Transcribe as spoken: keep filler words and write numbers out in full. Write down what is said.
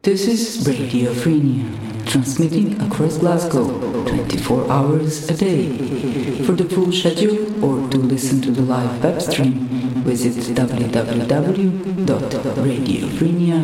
This is Radio Frenia, transmitting across Glasgow twenty-four hours a day. For the full schedule or to listen to the live web stream, visit w w w dot radio frenia